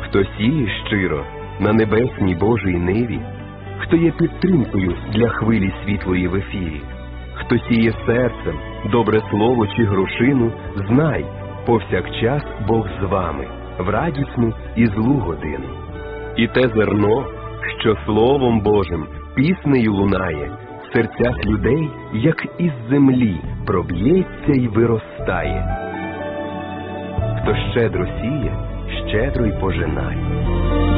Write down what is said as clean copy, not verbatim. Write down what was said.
Хто сіє щиро на небесній Божій ниві, хто є підтримкою для хвилі світлої в ефірі, хто сіє серцем добре слово чи грошину, знай, повсякчас Бог з вами, в радісну і злу годину. І те зерно, що Словом Божим піснею лунає, в серцях людей, як із землі, проб'ється й виростає. Хто щедро сіє, щедро й пожинає.